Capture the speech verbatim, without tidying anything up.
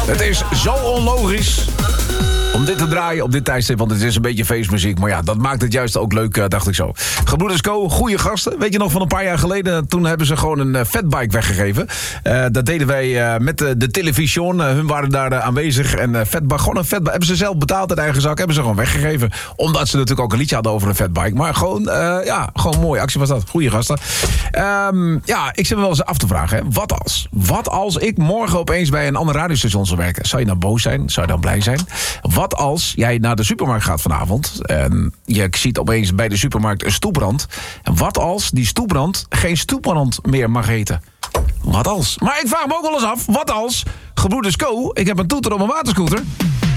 Het is zo onlogisch om dit te draaien op dit tijdstip, want het is een beetje feestmuziek. Maar ja, dat maakt het juist ook leuk, uh, dacht ik zo. Gebroeders Co, goede gasten. Weet je nog, van een paar jaar geleden, toen hebben ze gewoon een uh, fatbike weggegeven. Uh, dat deden wij uh, met de, de televisie. Uh, hun waren daar uh, aanwezig. En uh, fatbike, gewoon een fatbike, hebben ze zelf betaald uit eigen zak. Hebben ze gewoon weggegeven. Omdat ze natuurlijk ook een liedje hadden over een fatbike. Maar gewoon, uh, ja, gewoon een mooie actie was dat. Goeie gasten. Um, ja, ik zit me wel eens af te vragen, hè. Wat als? Wat als ik morgen opeens bij een ander radiostation zou werken? Zou je dan boos zijn? Zou je dan blij zijn? Wat als jij naar de supermarkt gaat vanavond en je ziet opeens bij de supermarkt een stoeprand? En wat als die stoeprand geen stoeprand meer mag heten? Wat als? Maar ik vraag me ook wel eens af, wat als, gebroeders Co, ik heb een toeter op een waterscooter.